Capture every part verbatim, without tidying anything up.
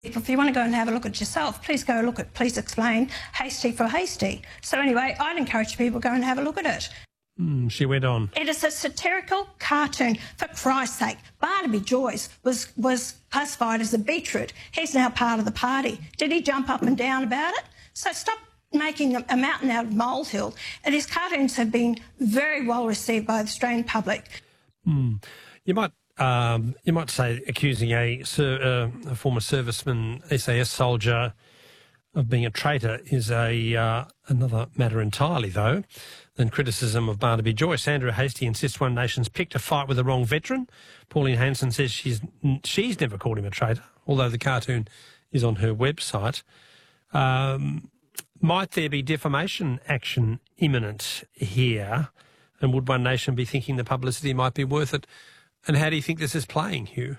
If you want to go and have a look at it yourself, please go look at Please Explain Hasty for Hasty. So anyway, I'd encourage people to go and have a look at it. Mm, she went on. It is a satirical cartoon, for Christ's sake. Barnaby Joyce was, was classified as a beetroot. He's now part of the party. Did he jump up and down about it? So stop making a mountain out of molehill. And his cartoons have been very well received by the Australian public. Mm. You might um, you might say accusing a, uh, a former serviceman, S A S soldier, of being a traitor is a uh, another matter entirely, though, than criticism of Barnaby Joyce. Andrew Hastie insists One Nation's picked a fight with the wrong veteran. Pauline Hanson says she's she's never called him a traitor, although the cartoon is on her website. Um, might there be defamation action imminent here? And would One Nation be thinking the publicity might be worth it? And how do you think this is playing, Hugh?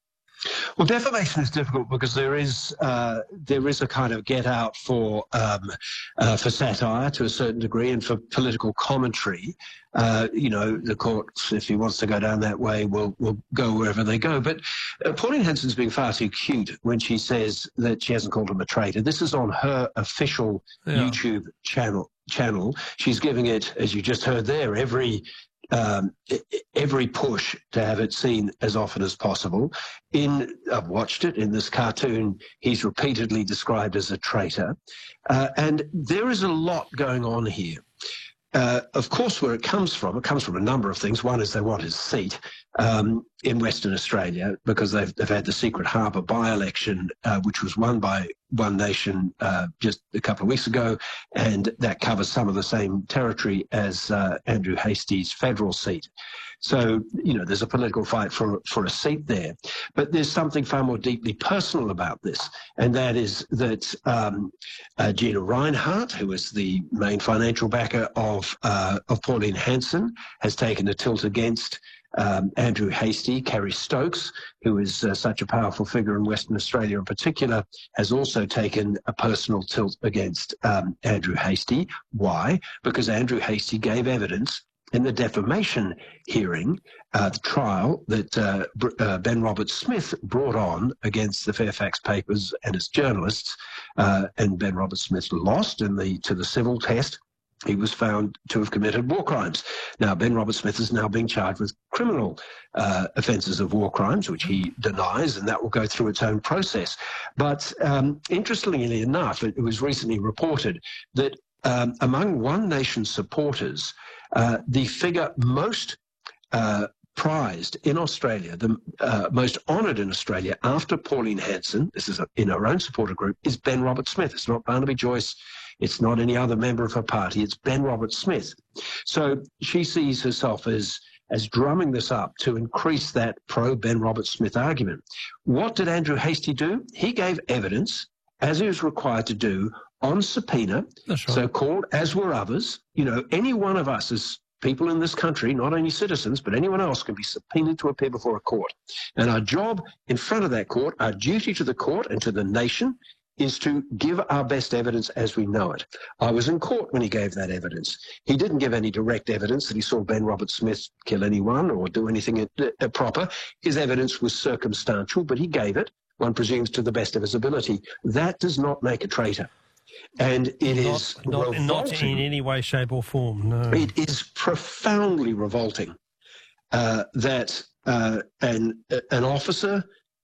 Well, defamation is difficult because there is uh, there is a kind of get out for um, uh, for satire to a certain degree and for political commentary. Uh, you know, the courts, if he wants to go down that way, will will go wherever they go. But uh, Pauline Hanson's being far too cute when she says that she hasn't called him a traitor. This is on her official yeah. YouTube channel. Channel. She's giving it, as you just heard there, every. Um, every push to have it seen as often as possible. In I've watched it in this cartoon. He's repeatedly described as a traitor, uh, and there is a lot going on here. Uh, of course, where it comes from, it comes from a number of things. One is they want his seat um, in Western Australia because they've, they've had the Secret Harbour by-election, uh, which was won by One Nation uh, just a couple of weeks ago, and that covers some of the same territory as uh, Andrew Hastie's federal seat. So, you know, there's a political fight for, for a seat there. But there's something far more deeply personal about this, and that is that um, uh, Gina Rinehart, who is the main financial backer of, uh, of Pauline Hanson, has taken a tilt against Um, Andrew Hastie. Kerry Stokes, who is uh, such a powerful figure in Western Australia in particular, has also taken a personal tilt against um, Andrew Hastie. Why? Because Andrew Hastie gave evidence in the defamation hearing, uh, the trial that uh, uh, Ben Roberts-Smith brought on against the Fairfax Papers and its journalists, uh, and Ben Roberts-Smith lost in the to the civil test. He was found to have committed war crimes. Now, Ben Roberts-Smith is now being charged with criminal uh, offences of war crimes, which he denies, and that will go through its own process. But um, interestingly enough, it, it was recently reported that um, among One Nation supporters, uh, the figure most uh, prized in Australia, the uh, most honoured in Australia after Pauline Hanson, this is a, in her own supporter group, is Ben Roberts-Smith. It's not Barnaby Joyce. It's not any other member of her party. It's Ben Roberts-Smith. So she sees herself as, as drumming this up to increase that pro-Ben Roberts-Smith argument. What did Andrew Hastie do? He gave evidence, as he was required to do, on subpoena, That's right. so-called, as were others. You know, any one of us as people in this country, not only citizens, but anyone else can be subpoenaed to appear before a court. And our job in front of that court, our duty to the court and to the nation, is to give our best evidence as we know it. I was in court when he gave that evidence. He didn't give any direct evidence that he saw Ben Roberts-Smith kill anyone or do anything uh, proper. His evidence was circumstantial, but he gave it, one presumes, to the best of his ability. That does not make a traitor. And it not, is not, not in any way, shape or form, no. It is profoundly revolting uh, that uh, an, an officer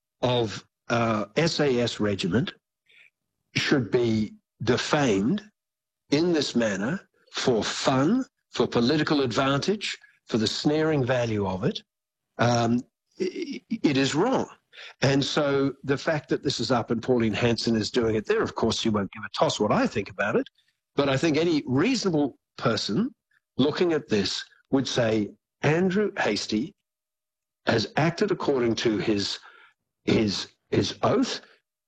of uh, S A S regiment should be defamed in this manner for fun, for political advantage, for the snaring value of it. Um, it, it is wrong. And so the fact that this is up and Pauline Hanson is doing it there, of course, you won't give a toss what I think about it. But I think any reasonable person looking at this would say Andrew Hastie has acted according to his, his, his oath,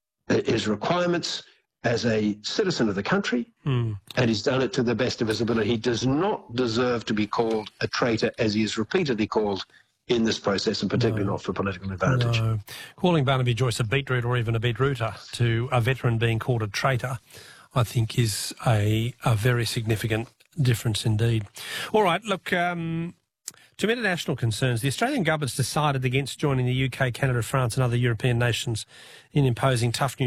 his requirements as a citizen of the country, mm. and he's done it to the best of his ability. He does not deserve to be called a traitor, as he is repeatedly called in this process, and particularly no. not for political advantage. No. Calling Barnaby Joyce a beetroot or even a beetrooter to a veteran being called a traitor, I think is a, a very significant difference indeed. All right, look, um, to international concerns, the Australian government's decided against joining the U K, Canada, France and other European nations in imposing tough new